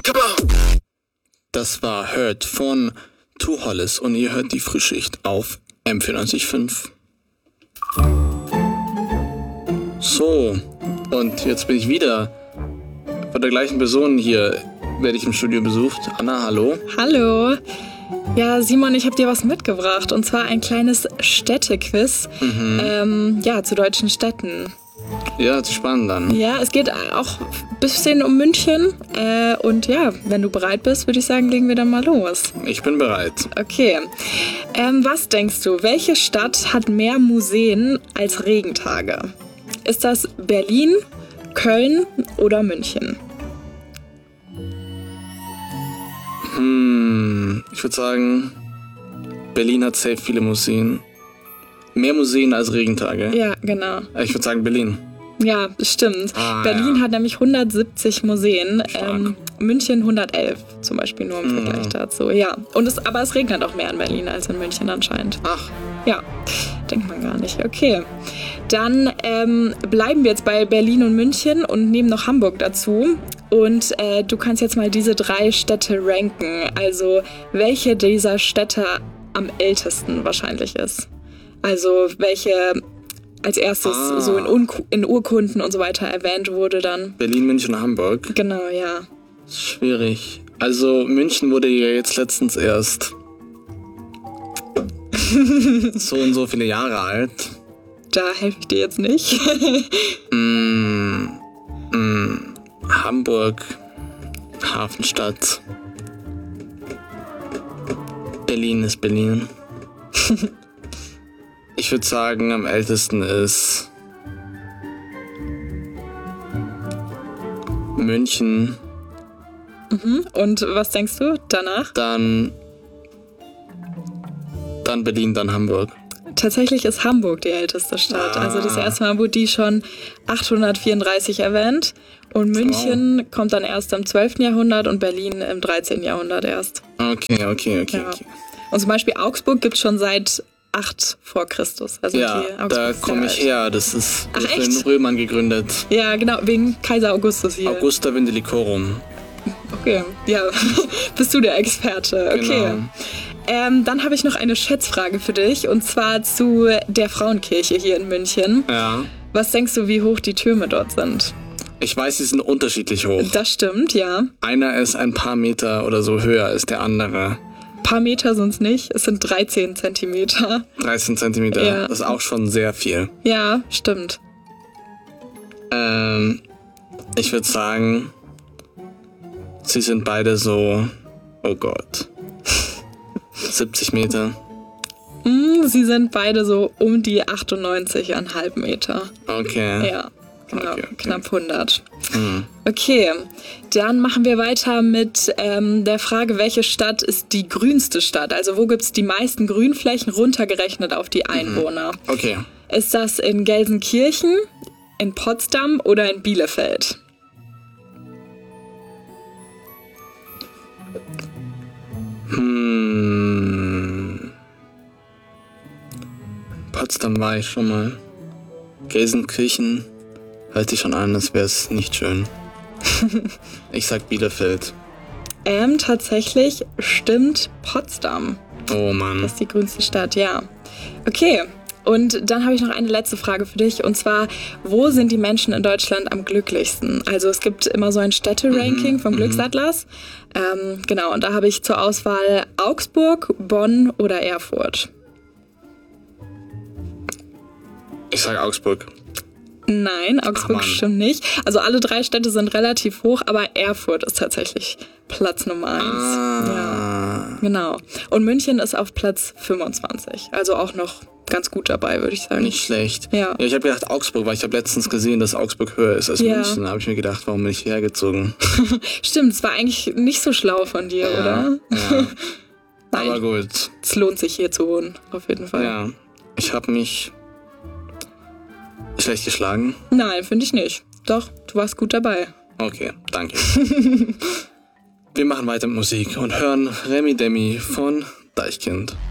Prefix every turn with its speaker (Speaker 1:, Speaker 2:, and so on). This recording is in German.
Speaker 1: Das war Hurt von Two Hollis und ihr hört die Frühschicht auf M94.5. So, und jetzt bin ich wieder von der gleichen Person hier, werde ich im Studio besucht. Anna, hallo.
Speaker 2: Hallo. Ja, Simon, ich habe dir was mitgebracht und zwar ein kleines Städtequiz zu deutschen Städten.
Speaker 1: Ja, hört sich spannend an.
Speaker 2: Ja, es geht auch ein bisschen um München und ja, wenn du bereit bist, würde ich sagen, legen wir dann mal los.
Speaker 1: Ich bin bereit.
Speaker 2: Okay, was denkst du, welche Stadt hat mehr Museen als Regentage? Ist das Berlin, Köln oder München?
Speaker 1: Ich würde sagen, Berlin hat safe viele Museen. Mehr Museen als Regentage.
Speaker 2: Ja, genau.
Speaker 1: Ich würde sagen Berlin.
Speaker 2: Ja, stimmt. Berlin hat nämlich 170 Museen, München 111 zum Beispiel, nur im Vergleich dazu. Ja, aber es regnet auch mehr in Berlin als in München anscheinend.
Speaker 1: Ach.
Speaker 2: Ja, denkt man gar nicht. Okay, dann bleiben wir jetzt bei Berlin und München und nehmen noch Hamburg dazu. Und du kannst jetzt mal diese 3 Städte ranken. Also welche dieser Städte am ältesten wahrscheinlich ist. Also welche als erstes so in Urkunden und so weiter erwähnt wurde dann.
Speaker 1: Berlin, München, Hamburg.
Speaker 2: Genau, ja.
Speaker 1: Schwierig. Also München wurde ja jetzt letztens erst so und so viele Jahre alt.
Speaker 2: Da helfe ich dir jetzt nicht.
Speaker 1: Hamburg, Hafenstadt. Berlin ist Berlin. Ich würde sagen, am ältesten ist München.
Speaker 2: Und was denkst du danach?
Speaker 1: Dann Berlin, dann Hamburg.
Speaker 2: Tatsächlich ist Hamburg die älteste Stadt. Also das erste Mal wurde die schon 834 erwähnt. Und München kommt dann erst im 12. Jahrhundert und Berlin im 13. Jahrhundund erst.
Speaker 1: Okay.
Speaker 2: Und zum Beispiel Augsburg gibt es schon seit 8 vor Christus. Also
Speaker 1: ja, da komme ich her. Das ist von den Römern gegründet.
Speaker 2: Ja, genau, wegen Kaiser Augustus hier.
Speaker 1: Augusta Vindelicorum.
Speaker 2: Okay, ja, bist du der Experte. Okay.
Speaker 1: Genau.
Speaker 2: Dann habe ich noch eine Schätzfrage für dich und zwar zu der Frauenkirche hier in München.
Speaker 1: Ja.
Speaker 2: Was denkst du, wie hoch die Türme dort sind?
Speaker 1: Ich weiß, sie sind unterschiedlich hoch.
Speaker 2: Das stimmt, ja.
Speaker 1: Einer ist ein paar Meter oder so höher als der andere.
Speaker 2: Paar Meter sind es nicht, es sind 13 Zentimeter.
Speaker 1: 13 Zentimeter, ja. Das ist auch schon sehr viel.
Speaker 2: Ja, stimmt.
Speaker 1: Ich würde sagen, sie sind beide so, oh Gott, 70 Meter.
Speaker 2: Sie sind beide so um die 98,5 Meter.
Speaker 1: Okay.
Speaker 2: Ja, genau, okay. Knapp 100. Okay, dann machen wir weiter mit der Frage, welche Stadt ist die grünste Stadt? Also wo gibt es die meisten Grünflächen runtergerechnet auf die Einwohner?
Speaker 1: Okay.
Speaker 2: Ist das in Gelsenkirchen, in Potsdam oder in Bielefeld?
Speaker 1: Potsdam war ich schon mal. Gelsenkirchen hört sich schon an, als wäre es nicht schön. Ich sag Bielefeld.
Speaker 2: Tatsächlich stimmt Potsdam.
Speaker 1: Oh Mann.
Speaker 2: Das ist die grünste Stadt, ja. Okay, und dann habe ich noch eine letzte Frage für dich. Und zwar, wo sind die Menschen in Deutschland am glücklichsten? Also es gibt immer so ein Städte-Ranking vom Glücksatlas. Genau, und da habe ich zur Auswahl Augsburg, Bonn oder Erfurt.
Speaker 1: Ich sag Augsburg.
Speaker 2: Nein, Augsburg stimmt nicht. Also alle 3 Städte sind relativ hoch, aber Erfurt ist tatsächlich Platz Nummer 1. Ja, genau. Und München ist auf Platz 25. Also auch noch ganz gut dabei, würde ich sagen.
Speaker 1: Nicht schlecht.
Speaker 2: Ja,
Speaker 1: ich habe gedacht Augsburg, weil ich habe letztens gesehen, dass Augsburg höher ist als München. Da habe ich mir gedacht, warum bin ich hierher gezogen?
Speaker 2: Stimmt, es war eigentlich nicht so schlau von dir, oder?
Speaker 1: Ja.
Speaker 2: Nein,
Speaker 1: aber gut.
Speaker 2: Es lohnt sich hier zu wohnen, auf jeden Fall.
Speaker 1: Ja, ich habe mich schlecht geschlagen.
Speaker 2: Nein, finde ich nicht. Doch, du warst gut dabei.
Speaker 1: Okay, danke. Wir machen weiter mit Musik und hören Remi Demi von Deichkind.